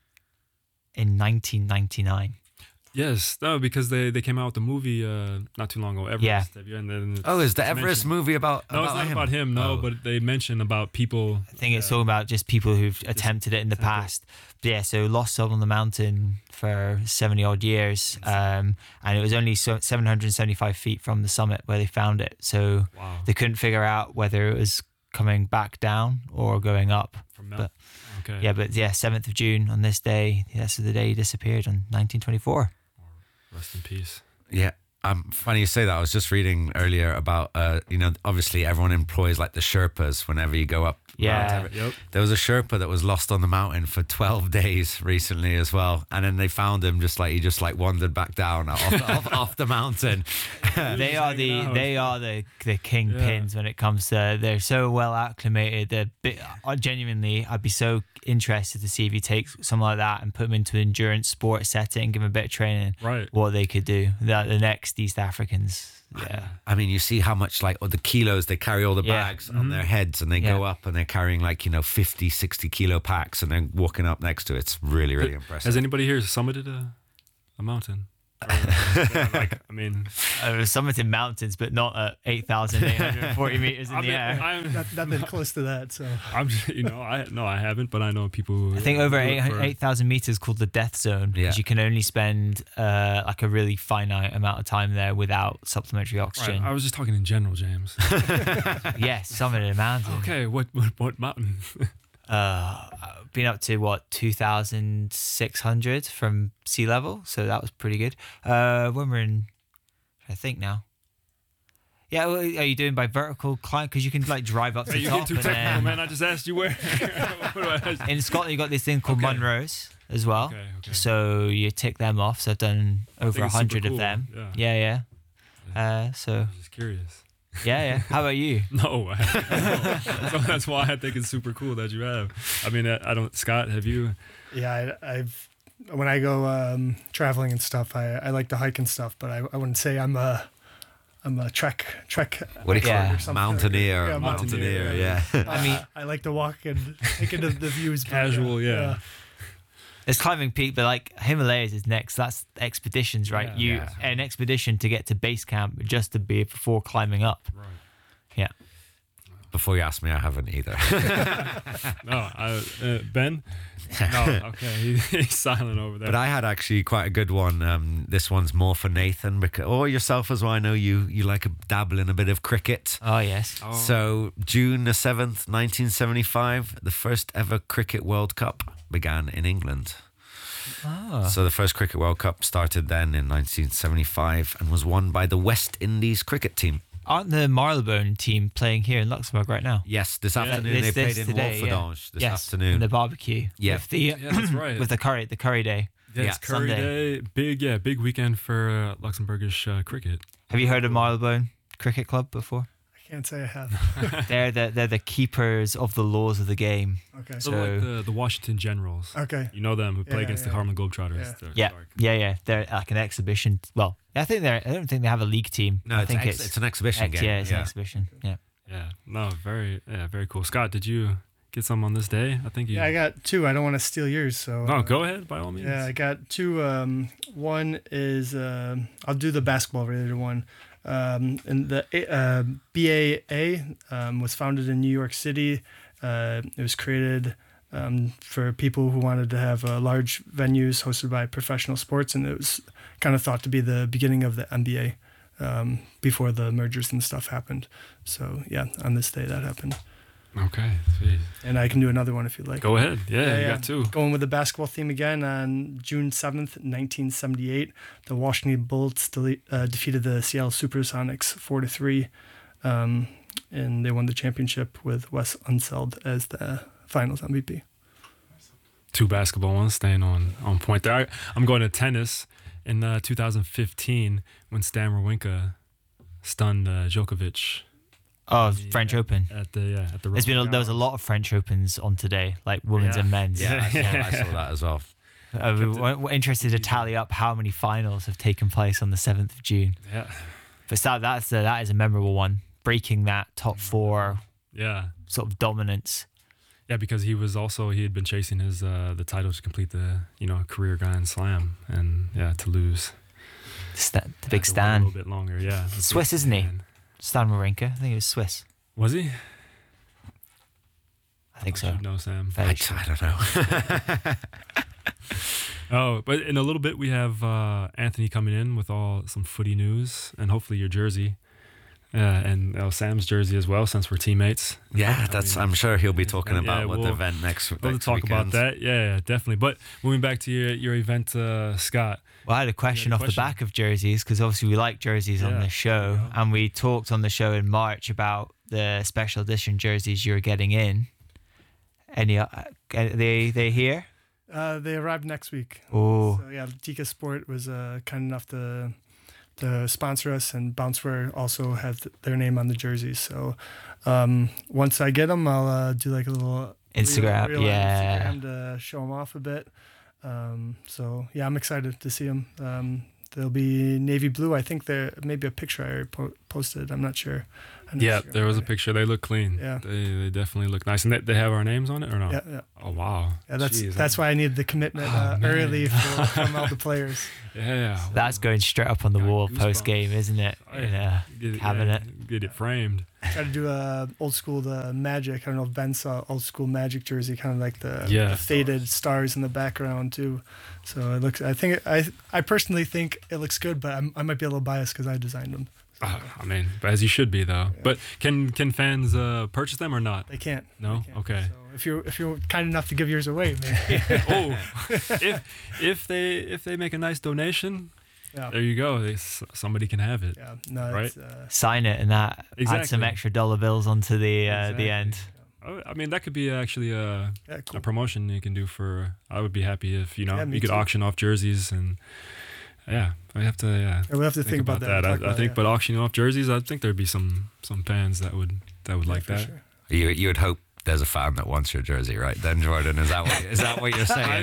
in nineteen ninety-nine. Yes, no, because they, they came out with the movie uh, not too long ago, Everest. Yeah. Have you- And then it's- Oh, is the it's Everest mentioned- movie about? No, it's not him? about him. No, Oh. but they mention about people. I think it's talking about just people who've attempted it in the attempted. past. But yeah, so lost soul on the mountain for seventy odd years. Um, and it was only so seven hundred seventy-five feet from the summit where they found it. So Wow. they couldn't figure out whether it was coming back down or going up. From Mel- But okay. yeah, but yeah, seventh of June on this day, that's the day he disappeared in nineteen twenty-four. Rest in peace. Yeah. Um, funny you say that. I was just reading earlier about, uh, you know, obviously everyone employs like the Sherpas whenever you go up. Mount Yeah. Everest. Yep. There was a Sherpa that was lost on the mountain for twelve days recently as well. And then they found him just like, he just like wandered back down off, off, off the mountain. They are the hanging out. they are the the kingpins when it comes to they're so well acclimated. They're bit, uh, genuinely, I'd be so interested to see if you take something like that and put them into an endurance sport setting, give them a bit of training, Right. what they could do. The, the next East Africans, yeah, I mean, you see how much like all the kilos they carry all the Yeah. bags on their heads and they go Yeah. up and they're carrying like, you know, fifty, sixty kilo packs and they're walking up next to it. It's really, really impressive. Has anybody here summited a, a mountain? Or, like, I mean, I was summiting mountains, but not at eight thousand eight hundred forty meters in I the mean, air. I'm, Not, nothing close to that. So I'm, just- you know, I no, I haven't, but I know people. Who, I think over do it eight for- eight thousand meters called the death zone because Yeah. you can only spend uh, like a really finite amount of time there without supplementary Right, oxygen. I was just talking in general, James. Yes, summiting a mountain. Okay, what what what mountain? Uh, been up to what two thousand six hundred from sea level, so that was pretty good. Uh, when we're in, I think now. Yeah, well, are you doing by vertical climb? Because you can like drive up to Hey, the you top. get too and technical, then- man. I just asked you where. What do I ask? In Scotland, you got this thing called Okay. Munros as well. Okay, okay. So you tick them off. So I've done over think a it's super hundred cool, of them. yeah. Yeah, yeah. Uh, so I'm just curious. yeah, yeah. How about you? No, I, no. So that's why I think it's super cool that you have. I mean, I, I don't. Scott, have you? yeah, I, I've when I go um, traveling and stuff, I, I like to hike and stuff, but I, I wouldn't say I'm a I'm a trek trek. What do you Yeah. call or it? something. Mountaineer. Yeah, mountaineer, mountaineer, yeah. I mean, I like to walk and take in the, the views. but, Casual, yeah. It's climbing peak, but like Himalayas is next. That's expeditions, right? Yeah. you Yeah. an expedition to get to base camp just to be before climbing up. Right. Yeah. Before you ask me, I haven't either. No, I, uh, Ben. No, okay, he, he's silent over there. But I had actually quite a good one. Um, this one's more for Nathan, because, or yourself as well. I know you you like a dabble in a bit of cricket. Oh yes. Oh. So June the seventh, nineteen seventy-five, the first ever Cricket World Cup began in England. Oh. So the first Cricket World Cup started then in nineteen seventy-five and was won by the West Indies cricket team. Aren't the Marylebone team playing here in Luxembourg right now? Yes, this afternoon This- they this played in today, yeah. Walfordonge this yes, afternoon. in the barbecue. Yeah. With the Yeah, that's right. with the curry, the curry day. Yeah, it's Yeah, Curry Sunday. Day. Big, yeah, big weekend for uh, Luxembourgish uh, cricket. Have you heard of Marylebone Cricket Club before? I can't say I have. they're the they're the keepers of the laws of the game. Okay. So, So- like the, the Washington Generals. Okay. You know them who play Yeah, against the yeah. Harlem Globetrotters. Yeah. They're Yeah, dark. yeah, yeah. They're like an exhibition. Well, I think they're. I don't think they have a league team. No, I it's, think ex- it's an exhibition ex- game. Yeah, it's an exhibition. Yeah. Yeah, no, very, yeah, very cool. Scott, did you get some on this day? I think you. Yeah, I got two. I don't want to steal yours, so. No, uh, go ahead by all means. Yeah, I got two. Um, one is uh, I'll do the basketball related one. Um, and the uh, B A A um, was founded in New York City. Uh, it was created um, for people who wanted to have uh, large venues hosted by professional sports, and it was kind of thought to be the beginning of the N B A um, before the mergers and stuff happened. So yeah, on this day that happened. Okay, sweet. And I can do another one if you'd like. Go ahead. Yeah, you got two. Going with the basketball theme again, on June seventh, nineteen seventy-eight, the Washington Bullets dele- uh, defeated the Seattle Supersonics four to three, um, and they won the championship with Wes Unseld as the finals M V P. two basketball ones, staying on, on point there. I, I'm going to tennis in uh, two thousand fifteen when Stan Wawrinka stunned uh, Djokovic. Oh, French Open. At the yeah, at the. There's been a, Roland there was a Garros. lot of French Opens on today, like women's Yeah. and men's. Yeah, I saw, I saw that as well. Uh, we- we're, we're interested to tally up how many finals have taken place on the seventh of June. Yeah, But that that's a, that is a memorable one, breaking that top four yeah, sort of dominance. yeah. Because he was also he had been chasing his uh, the title to complete the you know career Grand Slam, and yeah, to lose. Sta- the Had big to wait a Stan. little bit longer. Yeah, the big Swiss, isn't he? Stan. Stan Wawrinka. I think he was Swiss. Was he? I think I so. should know, Sam. Very I, sure. I don't know. Oh, but in a little bit we have uh, Anthony coming in with all some footy news and hopefully your jersey, uh, and uh, Sam's jersey as well, since we're teammates. Yeah, that's. I'm sure he'll be talking Yeah, about what the we'll- event next. We'll next talk about weekend. that. Yeah, yeah, definitely. But moving back to your your event, uh, Scott. Well, I had a question a off question? the back of jerseys because obviously we like jerseys on Yeah, the show, there you go. and we talked on the show in March about the special edition jerseys you're getting in. Any? Uh, are they they here? Uh, they arrived next week. Oh, So yeah, Tika Sport was uh, kind enough to to sponsor us, and Bounceware also had th- their name on the jerseys. So um, once I get them, I'll uh, do like a little Instagram, reel- reel on yeah. Instagram to show them off a bit. Um, so yeah, I'm excited to see them. Um, they'll be navy blue. I think there maybe a picture I already po- posted. I'm not sure. I'm not Yeah, sure. there was a picture. They look clean. Yeah. They they definitely look nice, and they, they have our names on it or no? Yeah, yeah. Oh wow. Yeah, that's Jeez, that's why I needed the commitment uh, man. early for, from all the players. Yeah. that's going straight up on the Got wall goosebumps. post game, isn't it? Oh, In yeah. a Get it, cabinet. yeah, get it framed. Try to do a old school the Magic. I don't know if Ben saw old school Magic jersey, kind of like the, Yeah. the faded stars in the background too. So it looks. I think it, I I personally think it looks good, but I'm, I might be a little biased because I designed them. Uh, I mean, as you should be though. But can can fans uh, purchase them or not? They can't. No? They can't. Okay. So if you're if you're kind enough to give yours away, maybe. Oh, if if they if they make a nice donation, yeah. there you go. They, s- somebody can have it. Yeah. No. Right? It's, uh, Sign it and that add some Exactly. extra dollar bills onto the uh, Exactly. the end. Oh, I mean, that could be actually a, yeah. a Cool. promotion you can do for. I would be happy if you know Yeah, me you could too. auction off jerseys and yeah, I have to yeah. Yeah, we'll have to think, about, that. I, Talk I about think, it, but auctioning off jerseys, I think there'd be some some fans that would that would yeah. like For that. sure. You you would hope there's a fan that wants your jersey, right? Then Jordan, is that what is that what you're saying?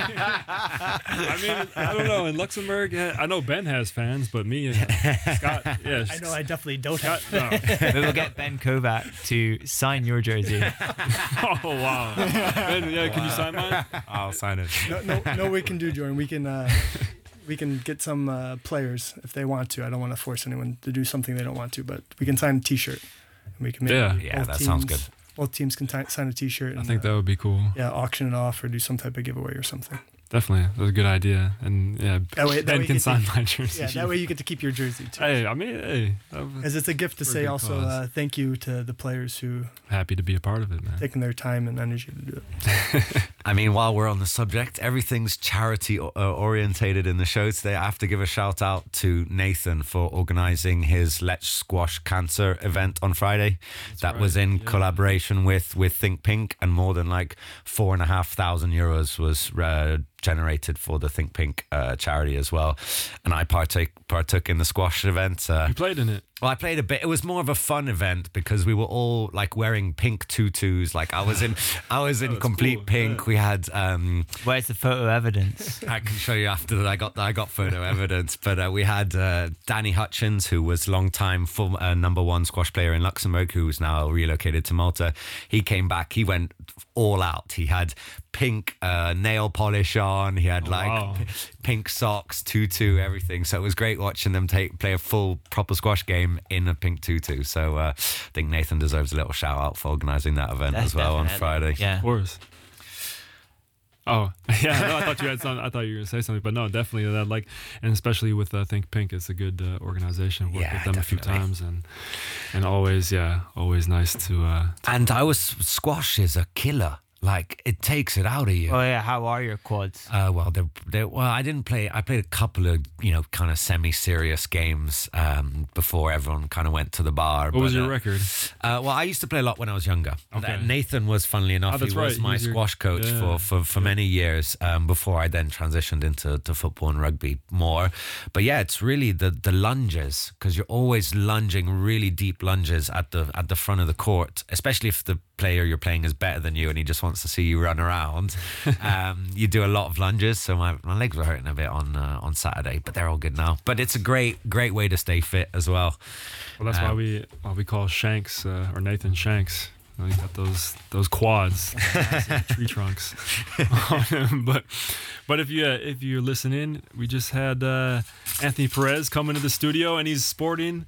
I mean, I don't know. In Luxembourg, yeah, I know Ben has fans, but me and Scott, yeah, I know I definitely don't Scott, have. no. We will get Ben Kovac to sign your jersey. Oh wow, Ben, yeah, can you sign mine? I'll sign it. No, no, no, we can do, Jordan. We can, uh, we can get some uh, players if they want to. I don't want to force anyone to do something they don't want to, but we can sign a T-shirt. And we can make Yeah. Yeah, both that sounds teams- good. Both teams can ti- sign a T-shirt. I and, think uh, that would be cool. yeah, auction it off or do some type of giveaway or something. Definitely, that's a good idea. And yeah, That way- that Ben way you can get sign to- my jersey. Yeah, that way you get to keep your jersey too. Hey, I mean, hey, I'm Because it's a gift to For a say good also cause. uh, thank you to the players who happy to be a part of it, man. taking their time and energy to do it. I mean, while we're on the subject, everything's charity uh, orientated in the show today. I have to give a shout out to Nathan for organizing his Let's Squash Cancer event on Friday. that right, was in yeah. collaboration with with Think Pink, and more than like four and a half thousand euros was uh, generated for the Think Pink uh, charity as well. And I partake partook in the squash event. Uh, You played in it. Well, I played a bit. It was more of a fun event because we were all like wearing pink tutus. Like I was in, I was in that's complete cool, pink. yeah. We had. Um, Where's the photo evidence? I can show you after that. I got I got photo evidence. But uh, we had uh, Danny Hutchins, who was long time full, uh, number one squash player in Luxembourg, who is now relocated to Malta. He came back. He went all out. He had pink uh, nail polish on. He had Oh, like wow. p- pink socks, tutu, everything. So it was great watching them take play a full proper squash game in a pink tutu. So uh, I think Nathan deserves a little shout out for organising that event That's as well on definitely- Friday. Yeah. Of course. Oh yeah, no, I thought you had some. I thought you were gonna say something, but no, definitely that. Like, and especially with uh, Think Pink, it's a good uh, organization. Worked Yeah, with them a few definitely. times, and and always, yeah, always nice to. Uh, And I was squash is a killer. like it takes it out of you. Oh yeah, how are your quads? Uh, well, they're, they're, well, I didn't play. I played a couple of you know kind of semi-serious games um, before everyone kind of went to the bar. What was but, your uh, record? Uh, well, I used to play a lot when I was younger. Okay. Uh, Nathan was, funnily enough, Oh, he that's was right. my He's your- squash coach yeah. for for, for many years um, before I then transitioned into to football and rugby more. But yeah, it's really the the lunges, because you're always lunging really deep lunges at the at the front of the court, especially if the player you're playing is better than you and he just wants to see you run around. um, you do a lot of lunges, so my, my legs were hurting a bit on uh, on Saturday, but they're all good now. But it's a great great way to stay fit as well. Well, that's why Um, we why we call Shanks uh, or Nathan Shanks. You know, he got those those quads, massive tree trunks. but but if you uh, if you're listening, we just had uh, Anthony Perez come into the studio and he's sporting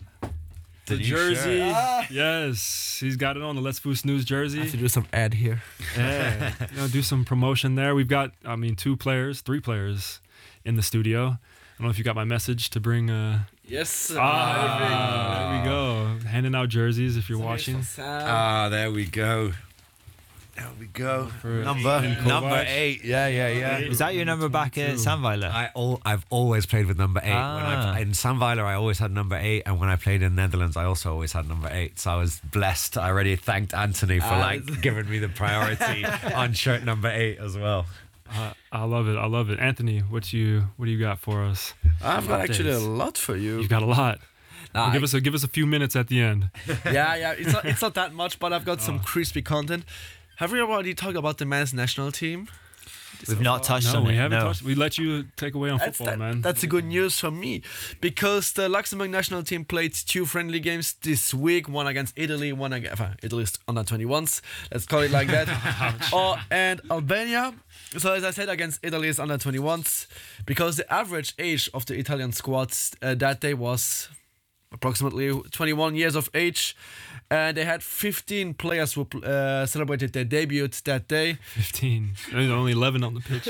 the, new jersey. shirt. Yes, he's got it on, the Let's Boost News jersey. I have to do some ad here. Yeah, you know, do some promotion there. We've got, I mean, two players, three players in the studio. I don't know if you got my message to bring. Uh, Yes. ah, there we go. Handing out jerseys if you're watching. Ah, there we go. There we go. For Number Ethan Kovac. number eight. Yeah, yeah, yeah. Was that your number back at Sandweiler? I al- I've always played with number eight. When Ah. I, in Sandweiler, I always had number eight, and when I played in Netherlands, I also always had number eight. So I was blessed. I already thanked Anthony for Ah, like giving me the priority on shirt number eight as well. Uh, I love it. I love it. Anthony, what you what do you got for us? I've got actually a Updates. lot for you. You got a lot. Nah, Well, give I- us a give us a few minutes at the end. yeah, yeah. It's not, it's not that much, but I've got some crispy content. Have we already talked about the men's national team? We've not touched No, on we it. haven't no. touched. We let you take away on That's, football, that- man. that's a good news for me, because the Luxembourg national team played two friendly games this week, one against Italy, one against uh, Italy's under twenty-ones, let's call it like that, or, and Albania. So as I said, against Italy's under twenty-ones, because the average age of the Italian squad uh, that day was approximately twenty-one years of age, and they had fifteen players who uh, celebrated their debut that day. Fifteen. There's only eleven on the pitch.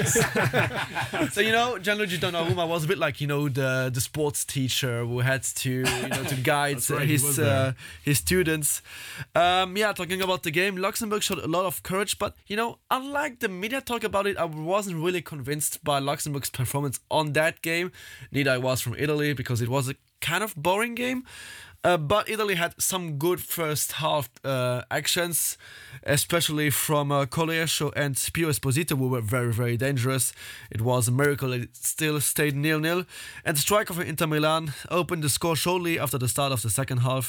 So you know, Gianluigi Donnarumma was a bit like you know the the sports teacher who had to you know to guide That's right, he his was uh, there. his students. Um, yeah, talking about the game, Luxembourg showed a lot of courage, but you know, unlike the media talk about it, I wasn't really convinced by Luxembourg's performance on that game. Neither I was from Italy, because it was a kind of boring game. Uh, but Italy had some good first half uh, actions, especially from uh, Colesio and Pio Esposito, who were very, very dangerous. It was a miracle that it still stayed nil nil. And the striker for Inter Milan opened the score shortly after the start of the second half.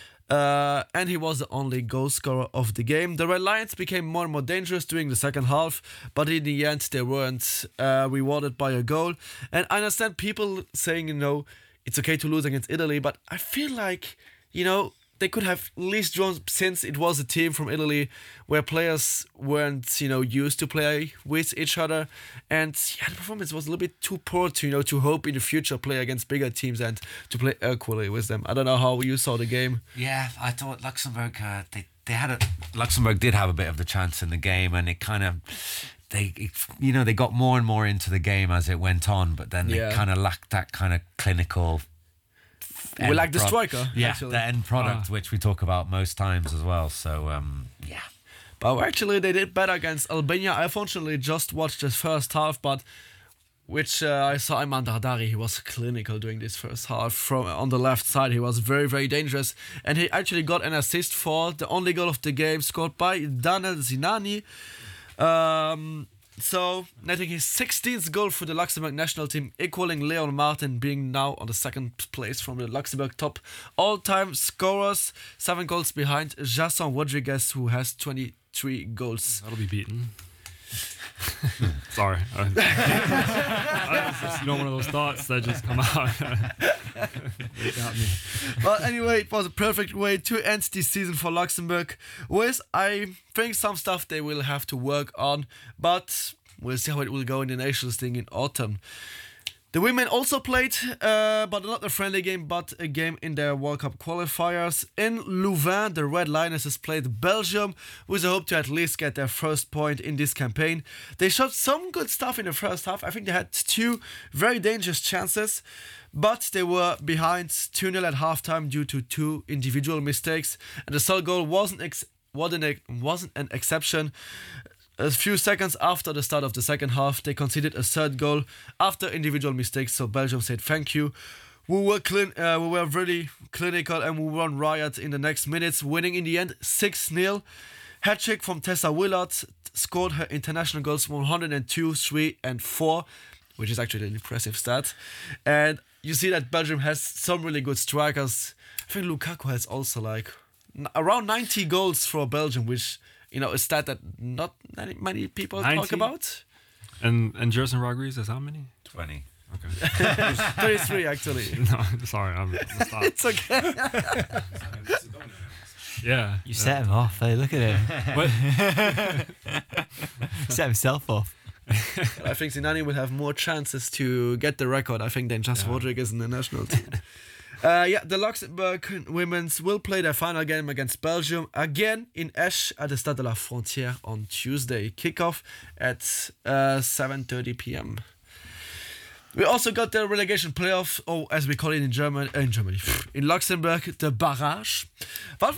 Uh, and he was the only goal scorer of the game. The Red Lions became more and more dangerous during the second half, but in the end they weren't uh, rewarded by a goal. And I understand people saying, you know, it's okay to lose against Italy, but I feel like, you know, they could have at least drawn, since it was a team from Italy where players weren't, you know, used to play with each other. And yeah, the performance was a little bit too poor to, you know, to hope in the future play against bigger teams and to play equally with them. I don't know how you saw the game. Yeah, I thought Luxembourg, uh, they, they had a, Luxembourg did have a bit of the chance in the game, and it kind of, they, it, you know, they got more and more into the game as it went on, but then Yeah. they kind of lacked that kind of clinical. We end like the pro- striker, Yeah, actually. the end product, Ah. which we talk about most times as well. So, um, yeah. But actually, they did better against Albania. I unfortunately just watched the first half, but which uh, I saw Ayman Dardari. He was clinical during this first half. From on the left side, he was very, very dangerous, and he actually got an assist for the only goal of the game, scored by Daniel Zinani. Um, so netting his sixteenth goal for the Luxembourg national team, equaling Leon Martin, being now on the second place from the Luxembourg top all-time scorers, seven goals behind Jason Rodriguez, who has twenty-three goals. That'll be beaten. Sorry. I, I, it's just, you know, one of those thoughts that just come out. It got me. But anyway, it was a perfect way to end this season for Luxembourg, with, I think, some stuff they will have to work on, but we'll see how it will go in the Nations thing in autumn. The women also played, uh, but not a friendly game, but a game in their World Cup qualifiers. In Louvain, the Red Lionesses played Belgium, with a hope to at least get their first point in this campaign. They showed some good stuff in the first half. I think they had two very dangerous chances, but they were behind two nil at halftime due to two individual mistakes, and the sole goal wasn't ex- wasn't, a, wasn't an exception. A few seconds after the start of the second half, they conceded a third goal after individual mistakes, so Belgium said thank you. We were clean, uh, we were really clinical and we won riot in the next minutes, winning in the end six nil. Hat-trick from Tessa Willard, scored her international goals one hundred two, three and four, which is actually an impressive stat. And you see that Belgium has some really good strikers. I think Lukaku has also like n- around ninety goals for Belgium, which, you know, a stat that not many, many people ninety? talk about. And and Jerson Rodriguez has how many? twenty. Okay. thirty-three actually. No, sorry, I'm, I'm stop. It's okay. Yeah. You set him off. Hey, look at him. But Set himself off. I think Zinani will have more chances to get the record, I think, than just Yeah. Rodriguez in the national team. uh, yeah, the Luxembourg women's will play their final game against Belgium again in Esch at the Stade de la Frontière on Tuesday. Kickoff at uh, seven thirty p.m. We also got the relegation playoff, or as we call it in German, uh, in Germany, in Luxembourg, the Barrage. What